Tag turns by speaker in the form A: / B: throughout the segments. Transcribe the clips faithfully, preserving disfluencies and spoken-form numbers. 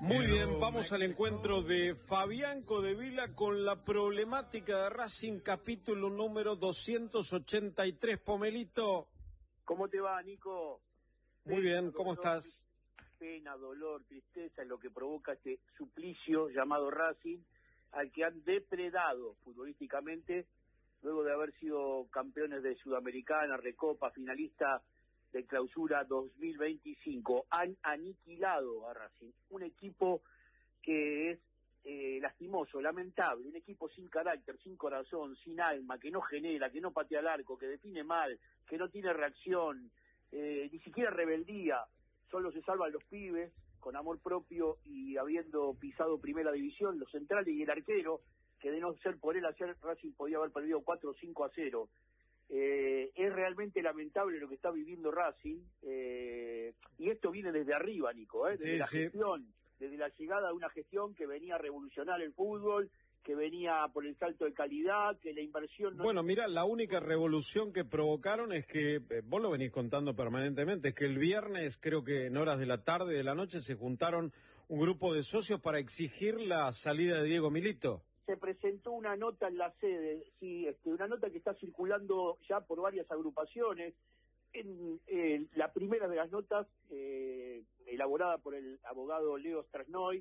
A: Muy bien, vamos al encuentro de Fabián Codevila con la problemática de Racing, capítulo número doscientos ochenta y tres. Pomelito.
B: ¿Cómo te va, Nico?
A: Muy bien, ¿cómo estás?
B: Pena, dolor, tristeza es lo que provoca este suplicio llamado Racing, al que han depredado futbolísticamente luego de haber sido campeones de Sudamericana, Recopa, finalista de Clausura dos mil veinticinco. Han aniquilado a Racing, un equipo que es eh, lastimoso, lamentable, un equipo sin carácter, sin corazón, sin alma, que no genera, que no patea al arco, que define mal, que no tiene reacción, eh, ni siquiera rebeldía. Solo se salvan los pibes con amor propio y habiendo pisado primera división, los centrales y el arquero, que de no ser por él ayer Racing podía haber perdido cuatro o cinco a cero. Eh, es realmente lamentable lo que está viviendo Racing, eh, y esto viene desde arriba, Nico, eh, desde
A: sí,
B: la
A: sí.
B: gestión, desde la llegada de una gestión que venía a revolucionar el fútbol, que venía por el salto de calidad, que la inversión... No...
A: Bueno, mira, la única revolución que provocaron es que, eh, vos lo venís contando permanentemente, es que el viernes, creo que en horas de la tarde, de la noche, se juntaron un grupo de socios para exigir la salida de Diego Milito.
B: Se presentó una nota en la sede, sí, este, una nota que está circulando ya por varias agrupaciones. En eh, la primera de las notas, eh, elaborada por el abogado Leo Strasnoy,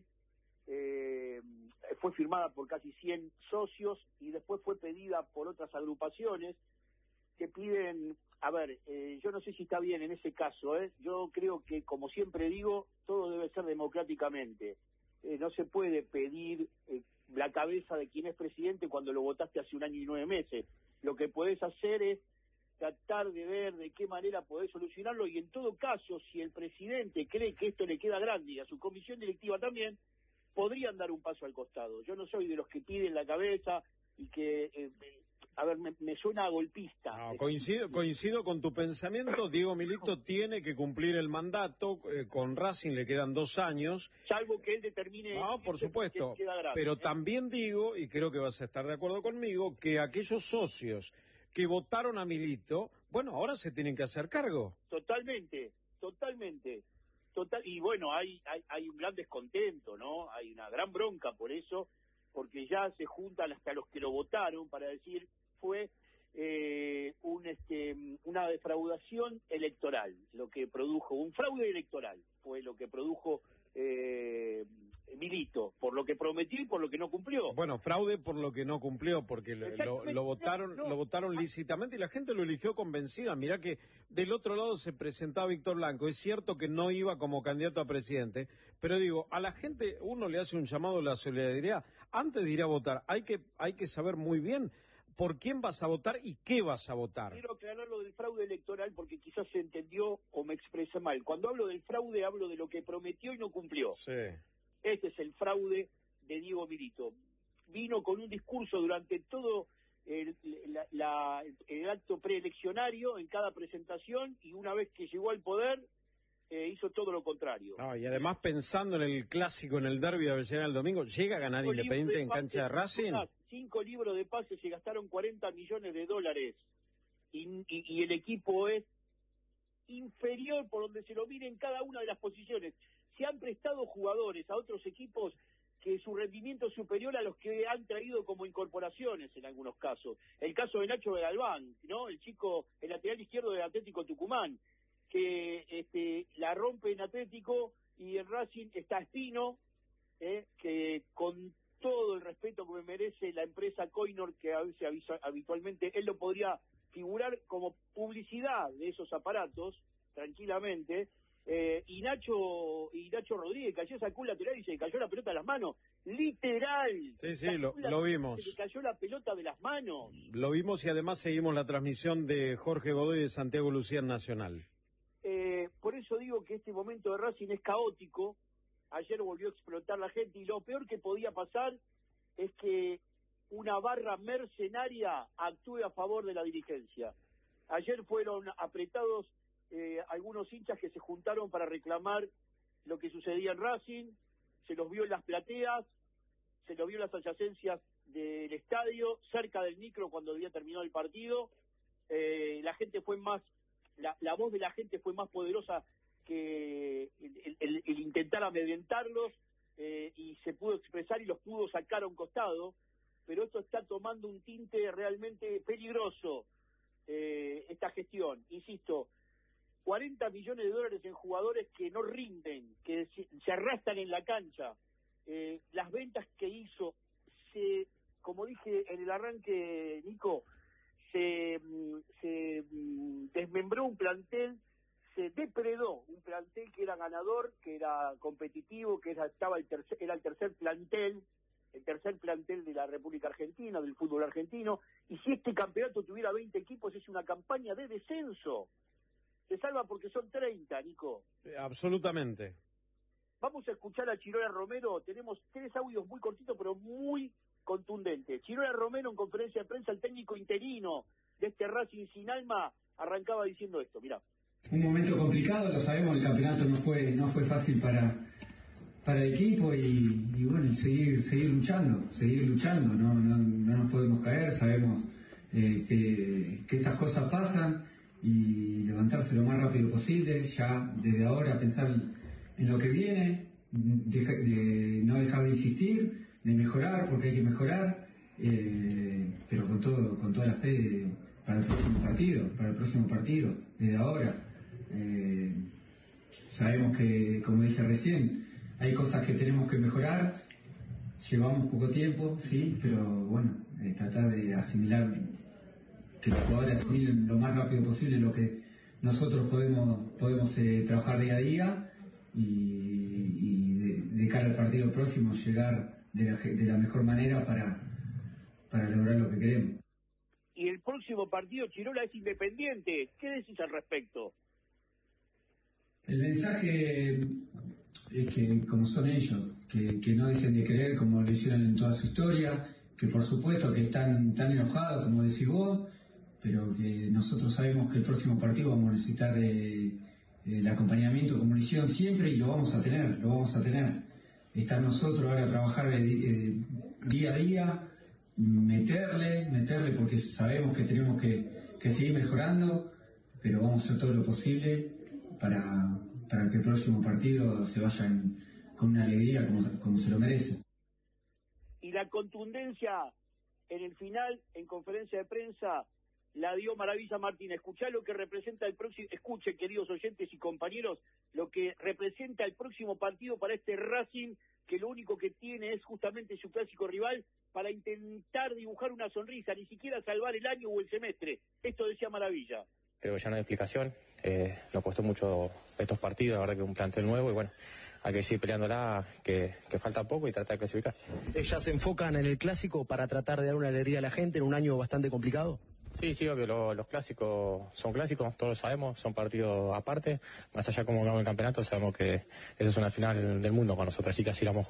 B: eh, fue firmada por casi cien socios y después fue pedida por otras agrupaciones que piden, a ver, eh, yo no sé si está bien en ese caso, ¿eh? Yo creo que, como siempre digo, todo debe ser democráticamente. Eh, no se puede pedir eh, la cabeza de quien es presidente cuando lo votaste hace un año y nueve meses. Lo que podés hacer es tratar de ver de qué manera podés solucionarlo, y en todo caso, si el presidente cree que esto le queda grande y a su comisión directiva también, podrían dar un paso al costado. Yo no soy de los que piden la cabeza y que, eh, a ver, me, me suena a golpista.
A: No, coincido, coincido con tu pensamiento. Diego Milito tiene que cumplir el mandato, eh, con Racing le quedan dos años.
B: Salvo que él determine...
A: No, por supuesto,
B: que queda grande,
A: pero
B: ¿eh?
A: también digo, y creo que vas a estar de acuerdo conmigo, que aquellos socios que votaron a Milito, bueno, ahora se tienen que hacer cargo.
B: Totalmente, totalmente. Total, y bueno, hay, hay hay un gran descontento, ¿no? Hay una gran bronca por eso, porque ya se juntan hasta los que lo votaron para decir fue eh, un este una defraudación electoral, lo que produjo, un fraude electoral, fue lo que produjo eh, Milito, por lo que prometió y por lo que no cumplió.
A: Bueno, fraude por lo que no cumplió, porque lo, lo votaron,
B: no, no.
A: lo votaron lícitamente y la gente lo eligió convencida. Mirá que del otro lado se presentaba Víctor Blanco. Es cierto que no iba como candidato a presidente, pero digo, a la gente uno le hace un llamado a la solidaridad. Antes de ir a votar, hay que, hay que saber muy bien por quién vas a votar y qué vas a votar.
B: Quiero aclarar lo del fraude electoral porque quizás se entendió o me expresé mal. Cuando hablo del fraude, hablo de lo que prometió y no cumplió.
A: Sí.
B: Este es el fraude de Diego Milito. Vino con un discurso durante todo el, la, la, el acto preeleccionario, en cada presentación, y una vez que llegó al poder, eh, hizo todo lo contrario.
A: No, y además pensando en el clásico, en el derbi de Avellaneda el domingo, ¿llega a ganar
B: Cinco
A: Independiente
B: de
A: en
B: pase,
A: cancha de Racing?
B: Cinco libros de pase, se gastaron cuarenta millones de dólares, y, y, y el equipo es inferior por donde se lo mire en cada una de las posiciones. Se han prestado jugadores a otros equipos que su rendimiento es superior a los que han traído como incorporaciones en algunos casos. El caso de Nacho de Galván, ¿no? El chico, el lateral izquierdo del Atlético Tucumán, que este, la rompe en Atlético, y en Racing está Espino, eh, que con todo el respeto que me merece la empresa Coinor, que a veces avisa, habitualmente él lo podría figurar como publicidad de esos aparatos, tranquilamente, eh, y Nacho y Nacho Rodríguez cayó, sacó un lateral y se le cayó la pelota de las manos, literal.
A: Sí, sí, lo, lo vimos.
B: Se le cayó la pelota de las manos.
A: Lo vimos, y además seguimos la transmisión de Jorge Godoy de Santiago Lucía en Nacional.
B: Eh, por eso digo que este momento de Racing es caótico. Ayer volvió a explotar la gente, y lo peor que podía pasar es que una barra mercenaria actúe a favor de la dirigencia. Ayer fueron apretados eh, algunos hinchas que se juntaron para reclamar lo que sucedía en Racing, se los vio en las plateas, se los vio en las adyacencias del estadio, cerca del micro cuando había terminado el partido. Eh, la gente fue más, la, la voz de la gente fue más poderosa que el, el, el intentar amedrentarlos. eh, y se pudo expresar y los pudo sacar a un costado, pero esto está tomando un tinte realmente peligroso, eh, esta gestión. Insisto, cuarenta millones de dólares en jugadores que no rinden, que se, se arrastran en la cancha. Eh, las ventas que hizo, se, como dije en el arranque, Nico, se, se desmembró un plantel, se depredó un plantel que era ganador, que era competitivo, que era, estaba el tercer, era el tercer plantel, el tercer plantel de la República Argentina, del fútbol argentino, y si este campeonato tuviera veinte equipos es una campaña de descenso. Se salva porque son treinta, Nico.
A: Absolutamente.
B: Vamos a escuchar a Chirola Romero, tenemos tres audios muy cortitos pero muy contundentes. Chirola Romero en conferencia de prensa, el técnico interino de este Racing sin alma, arrancaba diciendo esto, mirá.
C: Un momento complicado, lo sabemos, el campeonato no fue no fue fácil para para el equipo y, y bueno, y seguir seguir luchando, seguir luchando, no no, no nos podemos caer, sabemos eh, que, que estas cosas pasan y levantarse lo más rápido posible, ya desde ahora pensar en lo que viene, deja, de, no dejar de insistir, de mejorar porque hay que mejorar, eh, pero con todo con toda la fe de, para el próximo partido, para el próximo partido, desde ahora. Eh, sabemos que, como dije recién, hay cosas que tenemos que mejorar, llevamos poco tiempo, sí, pero bueno, eh, tratar de asimilar, que los jugadores asimilen lo más rápido posible lo que nosotros podemos podemos eh, trabajar día a día y, y de, de cara al partido próximo llegar de la, de la mejor manera para, para lograr lo que queremos.
B: Y el próximo partido, Chirola, es Independiente. ¿Qué decís al respecto?
C: El mensaje es que, como son ellos, que, que no dejen de creer como lo hicieron en toda su historia, que por supuesto que están tan enojados, como decís vos, pero que nosotros sabemos que el próximo partido vamos a necesitar eh, el acompañamiento como lo hicieron siempre y lo vamos a tener, lo vamos a tener. Estar nosotros ahora a trabajar eh, eh, día a día, meterle, meterle porque sabemos que tenemos que, que seguir mejorando, pero vamos a hacer todo lo posible para, para que el próximo partido se vaya en, con una alegría como, como se lo merece.
B: Y la contundencia en el final, en conferencia de prensa, la dio Maravilla Martín. Escuchá lo que representa el próximo, escuchen queridos oyentes y compañeros, lo que representa el próximo partido para este Racing, que lo único que tiene es justamente su clásico rival para intentar dibujar una sonrisa, ni siquiera salvar el año o el semestre. Esto decía Maravilla.
D: Creo que ya no hay explicación, eh, nos costó mucho estos partidos, la verdad que un plantel nuevo y bueno, hay que seguir peleándola, que, que falta poco y tratar de clasificar.
E: ¿Ellas se enfocan en el clásico para tratar de dar una alegría a la gente en un año bastante complicado?
D: Sí, sí, obvio, lo, los clásicos son clásicos, todos lo sabemos, son partidos aparte, más allá de cómo ganamos el campeonato, sabemos que esa es una final del mundo para nosotros, así que así la vamos a jugar.